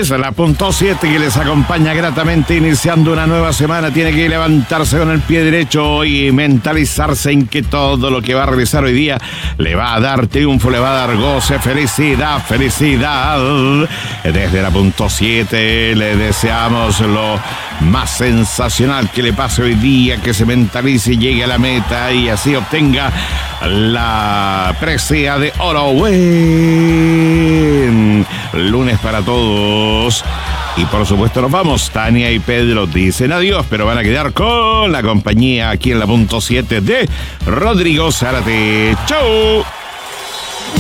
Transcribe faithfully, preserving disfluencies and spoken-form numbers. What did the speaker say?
es la punto siete que les acompaña gratamente iniciando una nueva semana. Tiene que levantarse con el pie derecho y mentalizarse en que todo lo que va a realizar hoy día le va a dar triunfo, le va a dar goce, felicidad, felicidad. Desde la punto siete le deseamos lo más sensacional que le pase hoy día, que se mentalice y llegue a la meta y así obtenga la presea de oro. Buen lunes para todos. Y por supuesto nos vamos. Tania y Pedro dicen adiós, pero van a quedar con la compañía aquí en la punto siete de Rodrigo Zárate. ¡Chau!